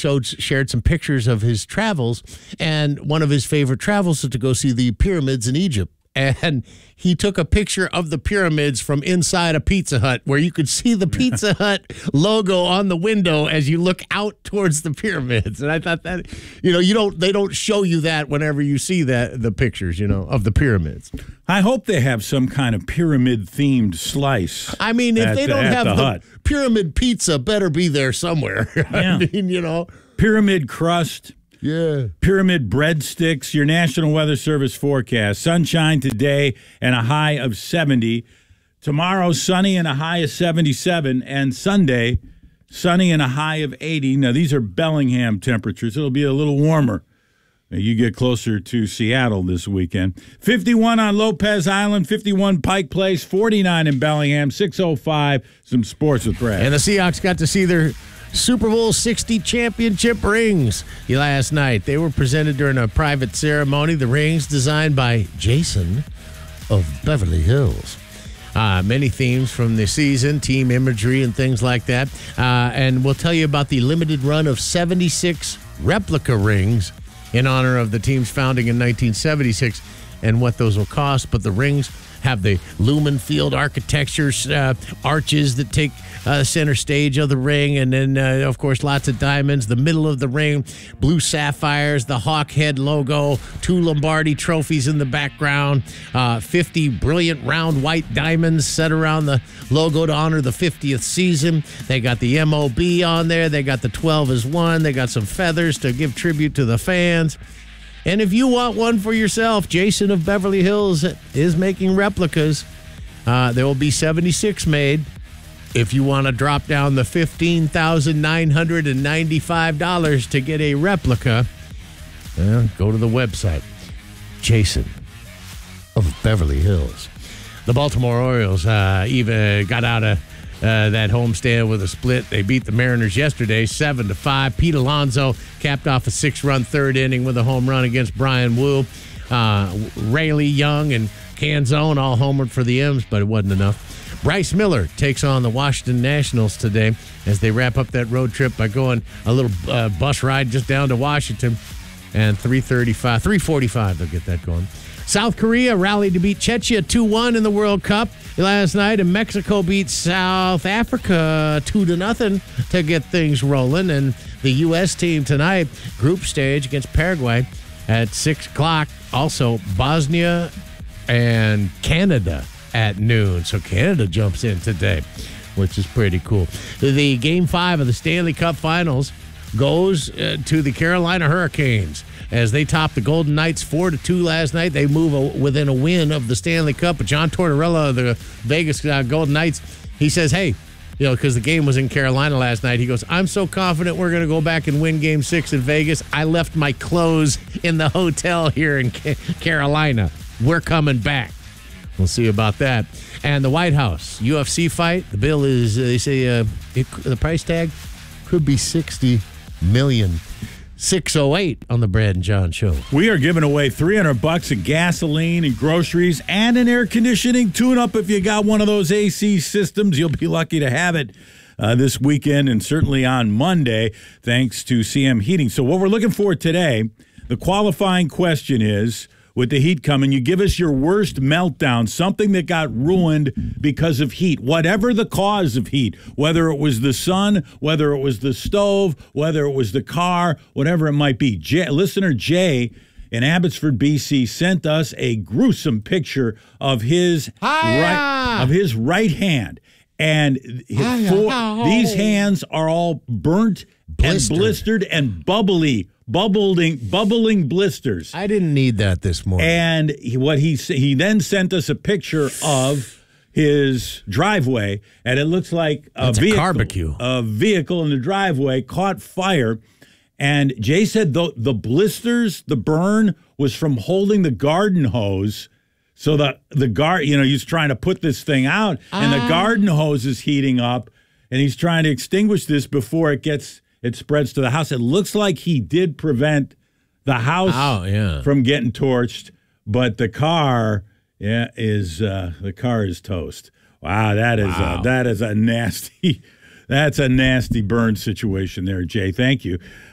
shared some pictures of his travels, and one of his favorite travels is to go see the pyramids in Egypt. And he took a picture of the pyramids from inside a Pizza Hut, where you could see the Pizza Hut logo on the window as you look out towards the pyramids. And I thought that, they don't show you that whenever you see the pictures, of the pyramids. I hope they have some kind of pyramid-themed slice. I mean, if they don't have the pyramid pizza, better be there somewhere. Yeah. I mean, pyramid crust. Yeah. Pyramid breadsticks, your National Weather Service forecast. Sunshine today and a high of 70. Tomorrow, sunny and a high of 77. And Sunday, sunny and a high of 80. Now, these are Bellingham temperatures. It'll be a little warmer. You get closer to Seattle this weekend. 51 on Lopez Island, 51 Pike Place, 49 in Bellingham, 6:05. Some sports with Brad. And the Seahawks got to see their Super Bowl 60 championship rings last night. They were presented during a private ceremony. The rings designed by Jason of Beverly Hills. Many themes from the season, team imagery, and things like that. And we'll tell you about the limited run of 76 replica rings in honor of the team's founding in 1976 and what those will cost. But the rings have the Lumen Field architecture, arches that take center stage of the ring, and then, of course, lots of diamonds. The middle of the ring, blue sapphires, the Hawk Head logo, 2 Lombardi trophies in the background, 50 brilliant round white diamonds set around the logo to honor the 50th season. They got the MOB on there. They got the 12 as one. They got some feathers to give tribute to the fans. And if you want one for yourself, Jason of Beverly Hills is making replicas. There will be 76 made. If you want to drop down the $15,995 to get a replica, go to the website, Jason of Beverly Hills. The Baltimore Orioles even got out of that homestand with a split. They beat the Mariners yesterday, 7-5. Pete Alonso capped off a 6-run third inning with a home run against Brian Wu. Rayleigh, Young, and Canzone all homered for the M's, but it wasn't enough. Bryce Miller takes on the Washington Nationals today as they wrap up that road trip by going a little bus ride just down to Washington. And 3:45 they'll get that going. South Korea rallied to beat Czechia 2-1 in the World Cup last night, and Mexico beat South Africa 2-0 to get things rolling. And the U.S. team tonight, group stage against Paraguay at 6 o'clock. Also, Bosnia and Canada at noon. So Canada jumps in today, which is pretty cool. The Game 5 of the Stanley Cup Finals goes to the Carolina Hurricanes as they top the Golden Knights 4-2 last night. They move within a win of the Stanley Cup. But John Tortorella of the Vegas Golden Knights, he says, hey, because the game was in Carolina last night, he goes, I'm so confident we're going to go back and win Game 6 in Vegas. I left my clothes in the hotel here in Carolina. We're coming back. We'll see about that. And the White House UFC fight, the bill is, they say, the price tag could be $60 million. 608 on the Brad and John Show. We are giving away $300 of gasoline and groceries and an air conditioning tune-up. If you got one of those AC systems, you'll be lucky to have it this weekend and certainly on Monday, thanks to CM Heating. So what we're looking for today, the qualifying question is, with the heat coming, you give us your worst meltdown, something that got ruined because of heat, whatever the cause of heat, whether it was the sun, whether it was the stove, whether it was the car, whatever it might be. Listener Jay in Abbotsford, BC, sent us a gruesome picture of his right hand. And these hands are all burnt and blistered and bubbling blisters. I didn't need that this morning. And he then sent us a picture of his driveway, and it looks like a vehicle in the driveway caught fire. And Jay said the blisters, the burn was from holding the garden hose. So he's trying to put this thing out, and the garden hose is heating up, and he's trying to extinguish this before it spreads to the house. It looks like he did prevent the house from getting torched, but the car is toast. Wow, that is a nasty burn situation there, Jay. Thank you.